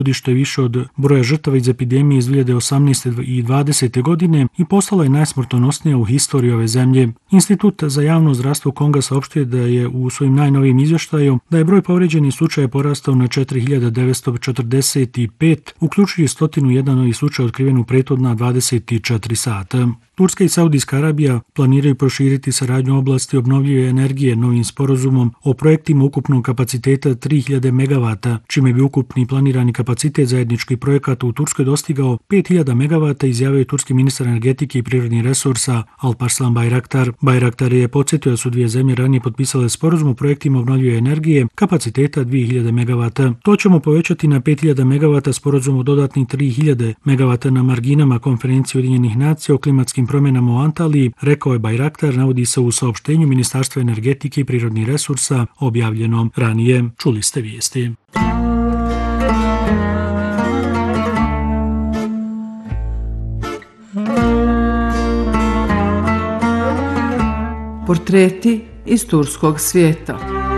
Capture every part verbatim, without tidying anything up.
što je više od broja žrtava iz epidemije iz dvije hiljade osamnaeste i dvadesete godine i postala je najsmrtonosnija u historiji ove zemlje. Institut za javno zdravstvo Konga saopštuje da je u svojim najnovijim izvještaju da je broj povrijeđenih slučaja porastao na četiri hiljade devetsto četrdeset pet, uključujući sto jedan novih slučaja otkriven u prethodna dvadeset četiri sata. Turska i Saudijska Arabija planiraju proširiti saradnju u oblasti obnovljive energije novim sporazumom o projektima ukupnog kapaciteta tri hiljade megavata, čime bi ukupni planirani kapacitet zajedničkih projekata u Turskoj dostigao pet hiljada megavata, izjavio je turski ministar energetike i prirodnih resursa Alparslan Bayraktar. Bayraktar je podsjetio da su dvije zemlje ranije potpisale sporazum o projektima obnovljive energije kapaciteta dvije hiljade megavata. To ćemo povećati na pet hiljada megavata, sporazum o dodatnih tri hiljade megavata na marginama konferencije Ujedinjenih nacija o klimatskim promjenama u Antaliji, rekao je Bayraktar, navodi se u saopštenju Ministarstva energetike i prirodnih resursa objavljenom ranije. Čuli ste vijesti. Portreti iz turskog svijeta.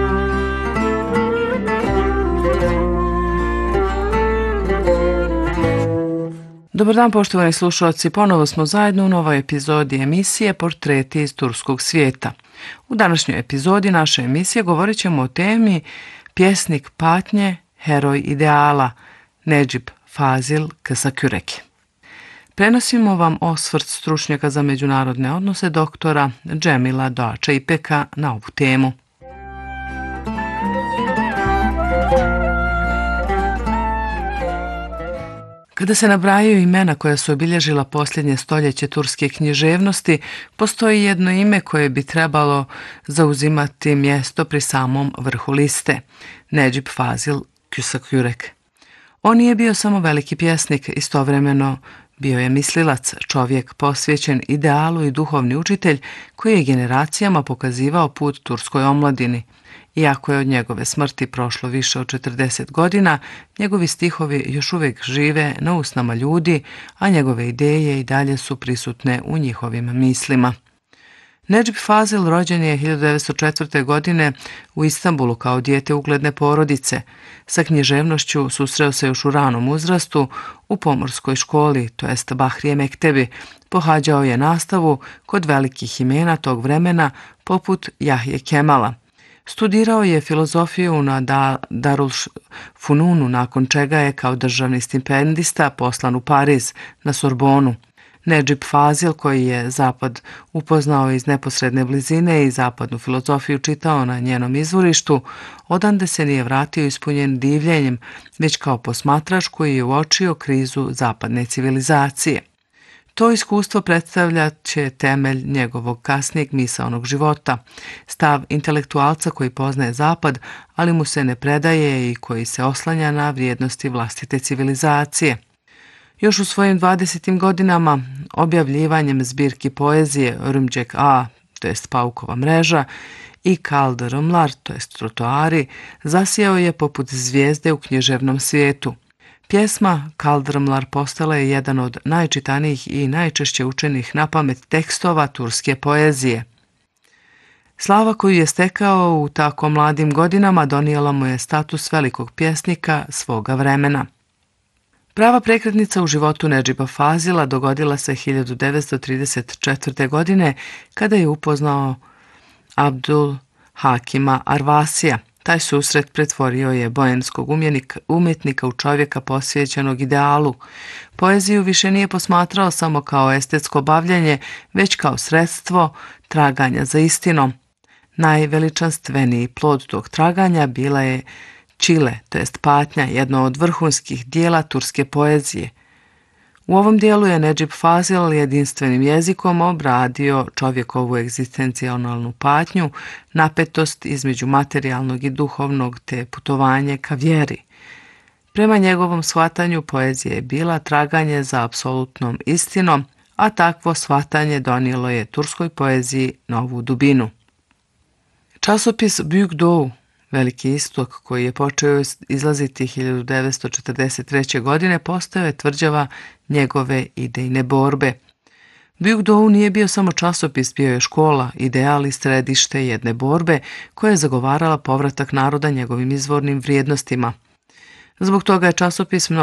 Dobar dan, poštovani slušalci, ponovo smo zajedno u novoj epizodi emisije Portreti iz turskog svijeta. U današnjoj epizodi naše emisije govorit ćemo o temi pjesnik patnje, heroj ideala, Nedžip Fazil Kısakürek. Prenosimo vam osvrt stručnjaka za međunarodne odnose doktora Džemila Doača Ipeka na ovu temu. Kada se nabrajaju imena koja su obilježila posljednje stoljeće turske književnosti, postoji jedno ime koje bi trebalo zauzimati mjesto pri samom vrhu liste, Nedžip Fazil Kısakürek. On nije bio samo veliki pjesnik, istovremeno bio je mislilac, čovjek posvećen idealu i duhovni učitelj koji je generacijama pokazivao put turskoj omladini. Iako je od njegove smrti prošlo više od četrdeset godina, njegovi stihovi još uvijek žive na usnama ljudi, a njegove ideje i dalje su prisutne u njihovim mislima. Nedžip Fazil rođen je hiljadu devetsto četvrte. godine u Istanbulu kao dijete ugledne porodice. Sa književnošću susreo se još u ranom uzrastu u pomorskoj školi, to jest Bahrije Mektebi. Pohađao je nastavu kod velikih imena tog vremena poput Jahje Kemala. Studirao je filozofiju na Darul Fununu, nakon čega je kao državni stipendista poslan u Pariz na Sorbonu. Nedžip Fazil, koji je Zapad upoznao iz neposredne blizine i zapadnu filozofiju čitao na njenom izvorištu, odande se nije vratio ispunjen divljenjem, već kao posmatrač koji je uočio krizu zapadne civilizacije. To iskustvo predstavljat će temelj njegovog kasnijeg misaonog života, stav intelektualca koji poznaje Zapad, ali mu se ne predaje i koji se oslanja na vrijednosti vlastite civilizacije. Još u svojim dvadesetim godinama objavljivanjem zbirki poezije Örümcek A, to jest Paukova mreža, i Kaldırımlar, to jest Trotoari, zasijao je poput zvijezde u književnom svijetu. Pjesma Kaldırımlar postala je jedan od najčitanijih i najčešće učenih napamet tekstova turske poezije. Slava koju je stekao u tako mladim godinama donijela mu je status velikog pjesnika svoga vremena. Prava prekretnica u životu Nedžipa Fazila dogodila se hiljadu devetsto trideset četvrte. godine kada je upoznao Abdul Hakima Arvasija. Taj susret pretvorio je boemskog umjetnika u čovjeka posvećenog idealu. Poeziju više nije posmatrao samo kao estetsko bavljenje, već kao sredstvo traganja za istinom. Najveličanstveniji plod tog traganja bila je Čile, to jest patnja, jedno od vrhunskih dijela turske poezije. U ovom dijelu je Nedžip Fazil jedinstvenim jezikom obradio čovjekovu egzistencionalnu patnju, napetost između materijalnog i duhovnog te putovanje ka vjeri. Prema njegovom shvatanju poezija je bila traganje za apsolutnom istinom, a takvo shvatanje donijelo je turskoj poeziji novu dubinu. Časopis Büyük Doğu, Veliki istok, koji je počeo izlaziti hiljadu devetsto četrdeset treće. godine, postao je tvrđava njegove idejne borbe. Büyük Doğu nije bio samo časopis, bio je škola, ideal i središte jedne borbe koja je zagovarala povratak naroda njegovim izvornim vrijednostima. Zbog toga je časopis